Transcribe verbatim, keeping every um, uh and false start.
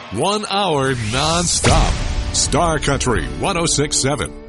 One hour nonstop. Star Country one oh six point seven.